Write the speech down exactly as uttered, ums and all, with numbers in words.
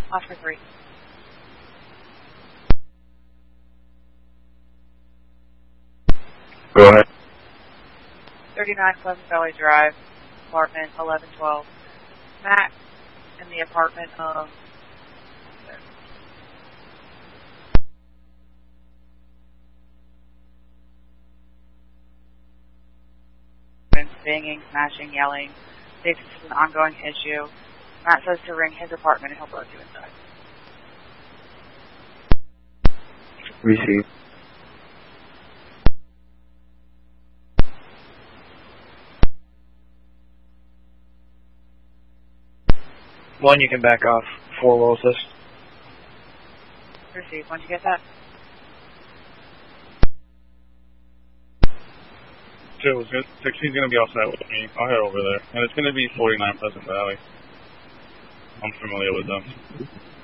Oscar three. Go ahead. thirty-nine Pleasant Valley Drive, apartment eleven twelve. Matt in the apartment of... banging, smashing, yelling. States this is an ongoing issue. Matt says to ring his apartment and he'll both you inside. Receive. One, you can back off. Four will assist. Receive. Once you get that. Joe, sixteen's going to be outside with me. I'll head over there. And it's going to be forty-nine Pleasant Valley. I'm familiar with them.